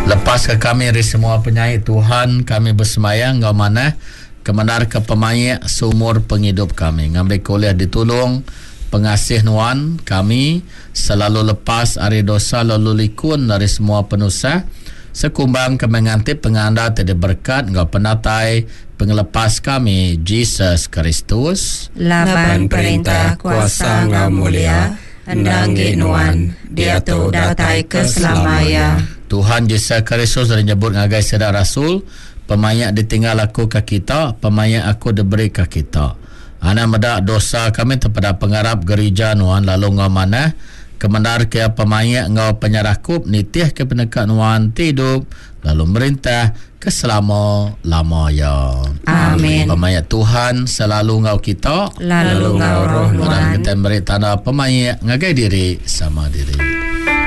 Lepas ke kami dari semua penyai Tuhan, kami bersemayang ngau mana kemenar ke pemayak seumur penghidup kami. Ngambil kuliah ditolong pengasih nuan kami selalu lepas ari dosa lalu likun dari semua penusa. Sekumbang kami ngantip penganda tidak berkat ngau penatai pengelepas kami Jesus Kristus. Laban perintah kuasa ngau mulia endang ginuan dia tu datai keselamaya. Tuhan Yesus Kristus dari nyebut ngagai sedar rasul, pemayak ditinggal aku ke kita, pemayak aku diberi ke kita. Ana medak dosa kami terpada pengarap gereja nuan lalu ngau mana kemendar ke pemayak ngau penyerakup nitih ke penekat nuan tidup lalu merintah keselama-lamanya. Amin. Pemayak Tuhan selalu ngau kita, lalu ngau roh nuan. Kita beri tanda pemayak ngagai diri sama diri.